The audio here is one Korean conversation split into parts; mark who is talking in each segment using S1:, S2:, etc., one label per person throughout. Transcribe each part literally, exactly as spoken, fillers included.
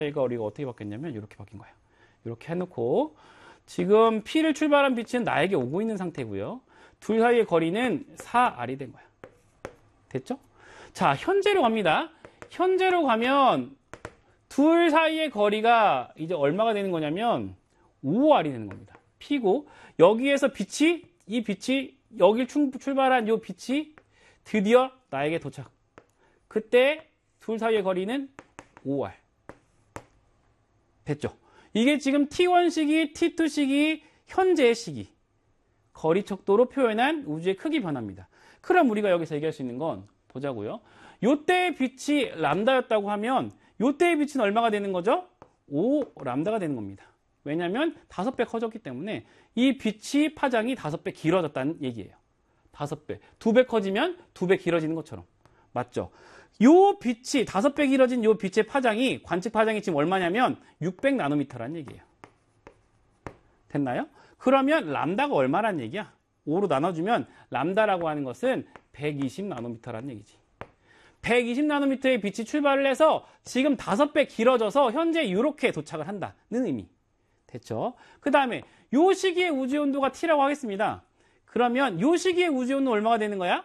S1: 거리가 어떻게 바뀌었냐면 이렇게 바뀐 거예요. 이렇게 해놓고 지금 P를 출발한 빛은 나에게 오고 있는 상태고요. 둘 사이의 거리는 사 알이 된 거야. 됐죠? 자, 현재로 갑니다. 현재로 가면 둘 사이의 거리가 이제 얼마가 되는 거냐면 오 알이 되는 겁니다. P고 여기에서 빛이 이 빛이 여길 출발한 이 빛이 드디어 나에게 도착. 그때 둘 사이의 거리는 오 알. 됐죠? 이게 지금 티 원 시기, 티 투 시기, 현재의 시기. 거리 척도로 표현한 우주의 크기 변화입니다. 그럼 우리가 여기서 얘기할 수 있는 건 보자고요. 요때의 빛이 람다였다고 하면 요때의 빛은 얼마가 되는 거죠? 오 람다가 되는 겁니다. 왜냐하면 다섯 배 커졌기 때문에 이 빛이 파장이 다섯 배 길어졌다는 얘기예요. 다섯 배. 두 배 커지면 두 배 길어지는 것처럼. 맞죠? 요 빛이 다섯 배 길어진 요 빛의 파장이 관측 파장이 지금 얼마냐면 육백 나노미터라는 얘기예요. 됐나요? 그러면 람다가 얼마란 얘기야? 오로 나눠주면 람다라고 하는 것은 백이십 나노미터라는 얘기지. 백이십 나노미터의 빛이 출발을 해서 지금 다섯 배 길어져서 현재 이렇게 도착을 한다는 의미. 됐죠? 그 다음에 요 시기의 우주의 온도가 T라고 하겠습니다. 그러면 요 시기의 우주의 온도는 얼마가 되는 거야?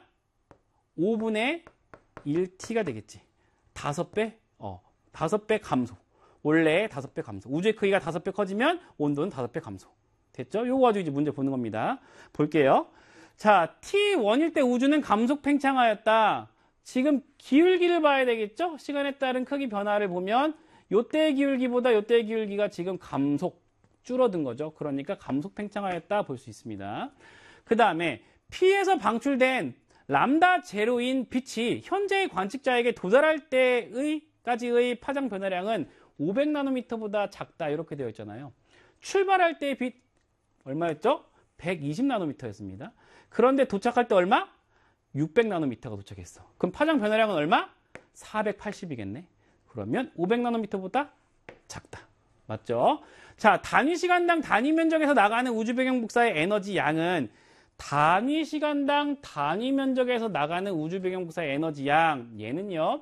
S1: 오분의 일 티가 되겠지. 다섯 배, 어, 다섯 배 감소. 원래 다섯 배 감소. 우주의 크기가 다섯 배 커지면 온도는 다섯 배 감소. 됐죠? 요거 가지고 이제 문제 보는 겁니다. 볼게요. 자, 티 원일 때 우주는 감속 팽창하였다. 지금 기울기를 봐야 되겠죠? 시간에 따른 크기 변화를 보면 요때의 기울기보다 요때의 기울기가 지금 감속, 줄어든 거죠. 그러니까 감속 팽창하였다 볼 수 있습니다. 그 다음에 P에서 방출된 람다 제로인 빛이 현재의 관측자에게 도달할 때의까지의 파장 변화량은 오백 나노미터보다 작다 이렇게 되어 있잖아요. 출발할 때의 빛 얼마였죠? 백이십 나노미터였습니다. 그런데 도착할 때 얼마? 육백 나노미터가 도착했어. 그럼 파장 변화량은 얼마? 사백팔십이겠네. 그러면 오백 나노미터보다 작다. 맞죠? 자, 단위 시간당 단위 면적에서 나가는 우주 배경 복사의 에너지 양은 단위 시간당 단위 면적에서 나가는 우주 배경 복사의 에너지 양, 얘는요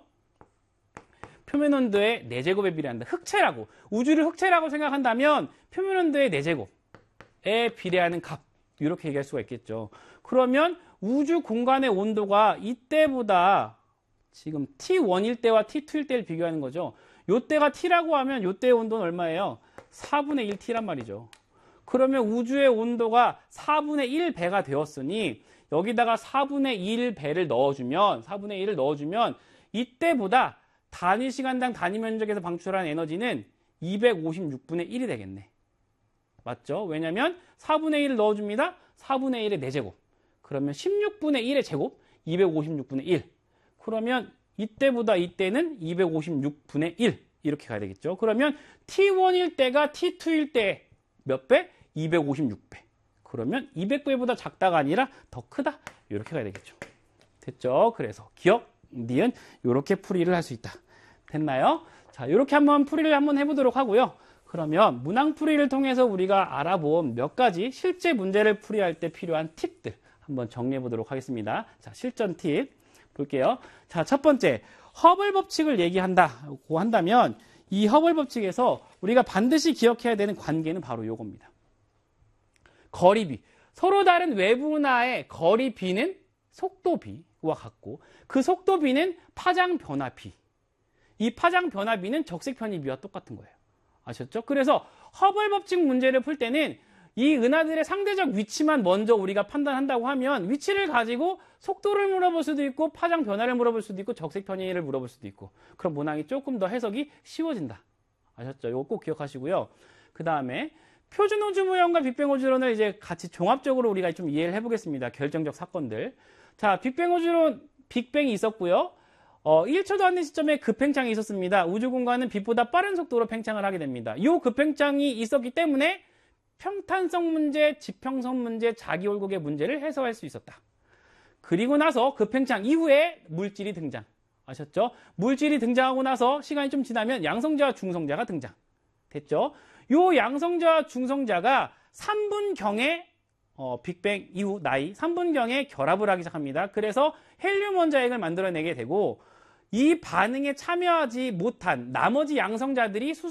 S1: 표면 온도의 네 제곱에 비례한다. 흑체라고, 우주를 흑체라고 생각한다면 표면 온도의 네 제곱에 비례하는 값, 이렇게 얘기할 수가 있겠죠. 그러면 우주 공간의 온도가 이때보다 지금 티 원일 때와 티 투일 때를 비교하는 거죠. 요때가 T라고 하면 요때의 온도는 얼마예요? 사분의 일 티란 말이죠. 그러면 우주의 온도가 사분의 일 배가 되었으니 여기다가 사분의 일 배를 넣어주면 사분의 일을 넣어주면 이때보다 단위 시간당 단위 면적에서 방출한 에너지는 이백오십육분의 일이 되겠네. 맞죠? 왜냐면 사분의 일을 넣어줍니다. 사분의 일의 네 제곱. 그러면 십육분의 일의 제곱, 이백오십육분의 일. 그러면 이때보다 이때는 이백오십육분의 일 이렇게 가야 되겠죠. 그러면 티 원일 때가 티 투일 때 몇 배? 이백오십육 배. 그러면 이백 배보다 작다가 아니라 더 크다 이렇게 가야 되겠죠. 됐죠? 그래서 기억, 니은 이렇게 풀이를 할 수 있다. 됐나요? 자, 이렇게 한번 풀이를 한번 해보도록 하고요. 그러면 문항풀이를 통해서 우리가 알아본 몇 가지 실제 문제를 풀이할 때 필요한 팁들 한번 정리해 보도록 하겠습니다. 자, 실전 팁 볼게요. 자, 첫 번째, 허블 법칙을 얘기한다고 한다면 이 허블 법칙에서 우리가 반드시 기억해야 되는 관계는 바로 이겁니다. 거리 b. 서로 다른 외부 운하의 거리 b는 속도 b와 같고 그 속도 b는 파장 변화 b. 이 파장 변화 b는 적색 편입 b와 똑같은 거예요. 아셨죠? 그래서 허블 법칙 문제를 풀 때는 이 은하들의 상대적 위치만 먼저 우리가 판단한다고 하면 위치를 가지고 속도를 물어볼 수도 있고 파장 변화를 물어볼 수도 있고 적색 편의를 물어볼 수도 있고 그럼 문항이 조금 더 해석이 쉬워진다. 아셨죠? 이거 꼭 기억하시고요. 그 다음에 표준 우주 모형과 빅뱅 우주론을 이제 같이 종합적으로 우리가 좀 이해를 해보겠습니다. 결정적 사건들. 자, 빅뱅 우주론, 빅뱅이 있었고요. 어, 일 초도 안 된 시점에 급팽창이 있었습니다. 우주 공간은 빛보다 빠른 속도로 팽창을 하게 됩니다. 이 급팽창이 있었기 때문에 평탄성 문제, 지평선 문제, 자기올곡의 문제를 해소할 수 있었다. 그리고 나서 급팽창 이후에 물질이 등장. 아셨죠? 물질이 등장하고 나서 시간이 좀 지나면 양성자와 중성자가 등장. 됐죠? 요 양성자와 중성자가 삼 분경에 어, 빅뱅 이후 나이 삼 분경에 결합을 하기 시작합니다. 그래서 헬륨 원자핵을 만들어내게 되고 이 반응에 참여하지 못한 나머지 양성자들이 수소